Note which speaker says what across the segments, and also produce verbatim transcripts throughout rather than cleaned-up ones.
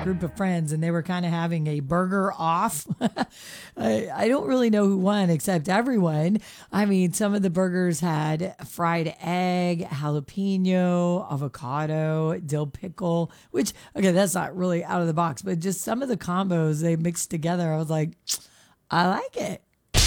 Speaker 1: group of friends, and they were kind of having a burger off. I, I don't really know who won, except everyone. I mean, some of the burgers had fried egg, jalapeno, avocado, dill pickle, which, okay, that's not really out of the box, but just some of the combos they mixed together. I was like, I like it.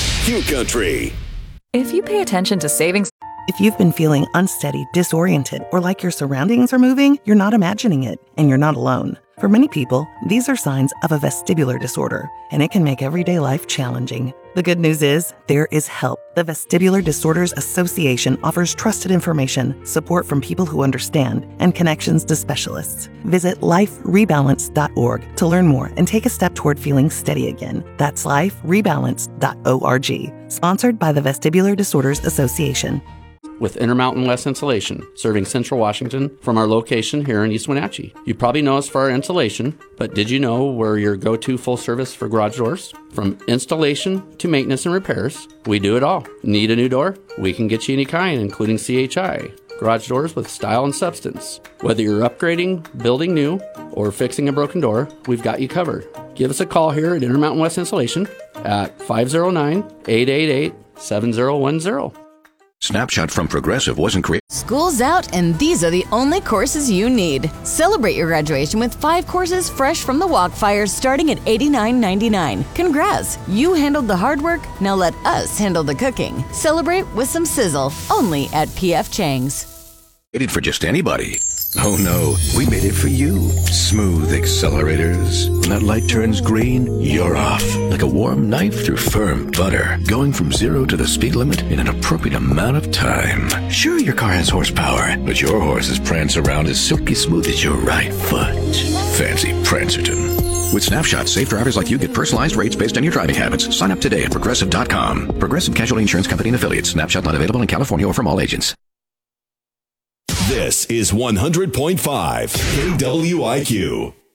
Speaker 2: Q Country.
Speaker 3: If you pay attention to savings...
Speaker 4: If you've been feeling unsteady, disoriented, or like your surroundings are moving, you're not imagining it, and you're not alone. For many people, these are signs of a vestibular disorder, and it can make everyday life challenging. The good news is, there is help. The Vestibular Disorders Association offers trusted information, support from people who understand, and connections to specialists. Visit life rebalance dot org to learn more and take a step toward feeling steady again. That's life rebalance dot org. Sponsored by the Vestibular Disorders Association.
Speaker 5: With Intermountain West Insulation, serving Central Washington from our location here in East Wenatchee. You probably know us for our insulation, but did you know we're your go-to full service for garage doors? From installation to maintenance and repairs, we do it all. Need a new door? We can get you any kind, including C H I. Garage doors with style and substance. Whether you're upgrading, building new, or fixing a broken door, we've got you covered. Give us a call here at Intermountain West Insulation at five oh nine, eight eight eight, seven oh one oh.
Speaker 6: Snapshot from Progressive wasn't created.
Speaker 7: School's out, and these are the only courses you need. Celebrate your graduation with five courses fresh from the Walkfire starting at eighty-nine ninety-nine. Congrats! You handled the hard work, now let us handle the cooking. Celebrate with some sizzle, only at P F Chang's.
Speaker 6: Created for just anybody. Oh no, we made it for you. Smooth accelerators. When that light turns green, you're off. Like a warm knife through firm butter. Going from zero to the speed limit in an appropriate amount of time. Sure, your car has horsepower, but your horses prance around as silky smooth as your right foot. Fancy Prancerton. With Snapshot, safe drivers like you get personalized rates based on your driving habits. Sign up today at Progressive dot com. Progressive Casualty Insurance Company and Affiliates. Snapshot not available in California or from all agents.
Speaker 2: This is one hundred point five K W I Q.